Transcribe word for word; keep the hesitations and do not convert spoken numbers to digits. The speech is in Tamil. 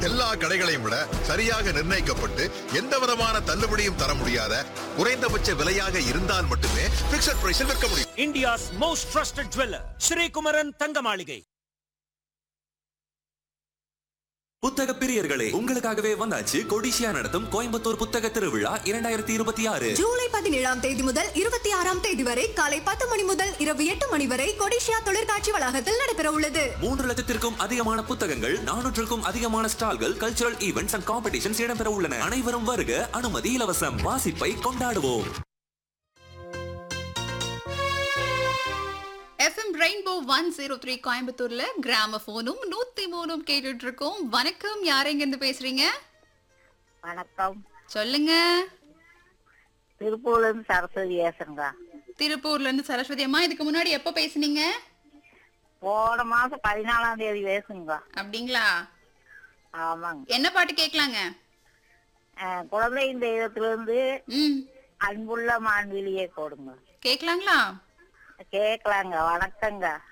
எல்லா கடைகளையும் விட சரியாக நிர்ணயிக்கப்பட்டு எந்த விதமான தள்ளுபடியும் தர முடியாத குறைந்தபட்ச விலையாக இருந்தால் மட்டுமே பிக்ஸட் பிரைஸில் விற்க முடியும். India's most trusted jeweller Sri Kumaran தங்க மாளிகை. புத்தக பிரியர்களே, உங்களுக்காகவே வந்தாச்சு கொடிசியா நடத்தும் கோயம்புத்தூர் புத்தக திருவிழா இரண்டாயிரத்தி இருபத்தி ஆறு. ஜூலை பதினேழாம் தேதி முதல் இருபத்தி ஆறாம் தேதி வரை காலை பத்து மணி முதல் இரவு எட்டு மணி வரை கொடிசியா தொழிற்காட்சி வளாகத்தில் நடைபெற உள்ளது. மூன்று லட்சத்திற்கும் அதிகமான புத்தகங்கள், நானூற்றுக்கும் அதிகமான ஸ்டால்கள், கல்ச்சுரல் ஈவெண்ட்ஸ் அண்ட் காம்படிஷன்ஸ் இடம்பெற உள்ளன. அனைவரும் வருக, அனுமதி இலவசம். வாசிப்பை கொண்டாடுவோம். FM rainbow one zero three கோயம்புத்தூர்ல கிராமபோனும் நூத்தி மூணும் கேட்டுட்டு இருக்கோம். வணக்கம், யார் எங்க இருந்து பேசுறீங்க? வணக்கம், சொல்லுங்க. திருப்பூர்ல இருந்து சரஸ்வதி பேசுறேங்க. திருப்பூர்ல இருந்து சரஸ்வதி அம்மா, இதுக்கு முன்னாடி எப்ப பேசுனீங்க? போன மாசம் பதினாலாம் தேதி பேசுங்க. அப்படிங்களா? ஆமாங்க. என்ன பாட்டு கேட்கலாங்க? குழந்தையின் தெய்வத்துல இருந்து ம் அன்புள்ள மான்விலியே போடுங்க. கேட்கலாங்களா? கேட்கலாங்க. வணக்கங்க.